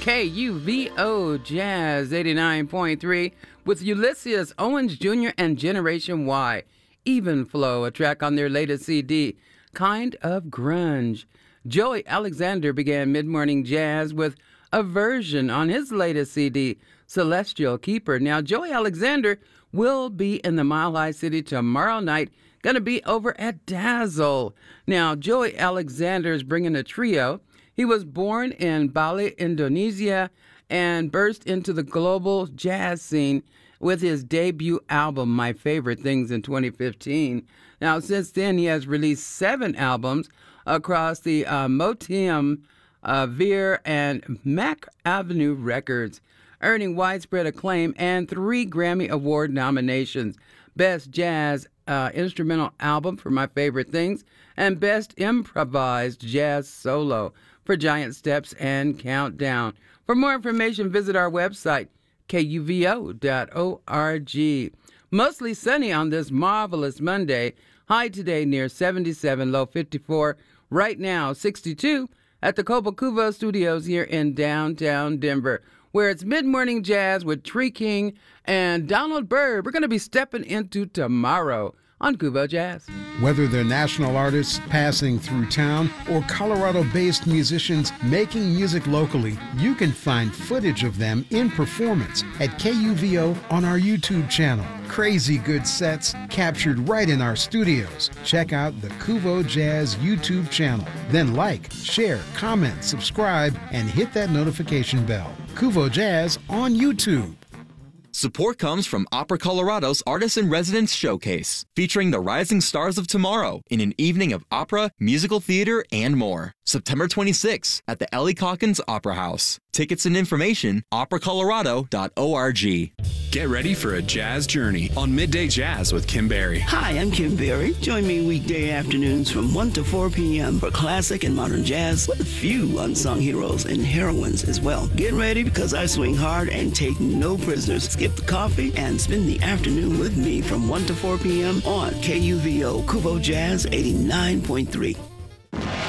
KUVO Jazz 89.3 with Ulysses Owens Jr. and Generation Y. Even Flow, a track on their latest CD, Kind of Grunge. Joey Alexander began mid-morning jazz with a version on his latest CD, Celestial Keeper. Now, Joey Alexander will be in the Mile High City tomorrow night, going to be over at Dazzle. Now, Joey Alexander is bringing a trio. He was born in Bali, Indonesia, and burst into the global jazz scene with his debut album, My Favorite Things, in 2015. Now, since then, he has released 7 albums across the Motium, Veer, and Mac Avenue Records, earning widespread acclaim and 3 Grammy Award nominations. Best Jazz Instrumental Album for My Favorite Things, and Best Improvised Jazz Solo for Giant Steps and Countdown. For more information, visit our website, kuvo.org. Mostly sunny on this marvelous Monday. High today near 77, low 54. Right now, 62 at the Cobo Cuvo Studios here in downtown Denver, where it's mid-morning jazz with Tree King and Donald Byrd. We're going to be stepping into tomorrow on Cuvo Jazz. Whether they're national artists passing through town or Colorado-based musicians making music locally, you can find footage of them in performance at KUVO on our YouTube channel. Crazy good sets captured right in our studios. Check out the Cuvo Jazz YouTube channel. Then like, share, comment, subscribe, and hit that notification bell. Cuvo Jazz on YouTube. Support comes from Opera Colorado's Artist in Residence Showcase, featuring the rising stars of tomorrow in an evening of opera, musical theater, and more. September 26th at the Ellie Calkins Opera House. Tickets and information, operacolorado.org. Get ready for a jazz journey on Midday Jazz with Kim Berry. Hi, I'm Kim Berry. Join me weekday afternoons from 1 to 4 p.m. for classic and modern jazz with a few unsung heroes and heroines as well. Get ready because I swing hard and take no prisoners. Skip the coffee and spend the afternoon with me from 1 to 4 p.m. on KUVO Cuvo Jazz 89.3.